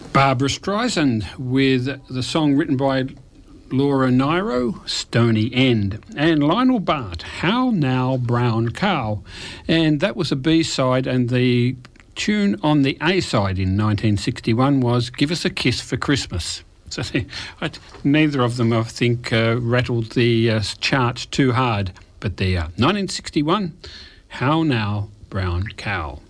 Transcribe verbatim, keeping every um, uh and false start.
Barbra Streisand with the song written by Laura Nyro, Stony End, and Lionel Bart, How Now Brown Cow. And that was a B-side, and the tune on the A-side in nineteen sixty-one was Give Us a Kiss for Christmas. So I, neither of them, I think, uh, rattled the uh, charts too hard. But there, nineteen sixty-one, How Now Brown Cow.